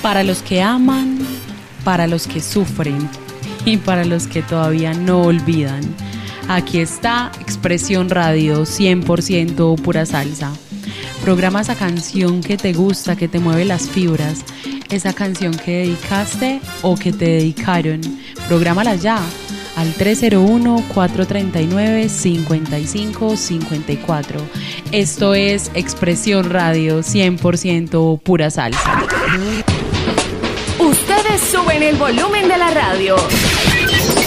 Para los que aman, para los que sufren y para los que todavía no olvidan. Aquí está Expresión Radio 100% pura salsa. Programa esa canción que te gusta, que te mueve las fibras, esa canción que dedicaste o que te dedicaron. Prográmala ya al 301-439-5554. Esto es Expresión Radio 100% pura salsa. Ustedes suben el volumen de la radio.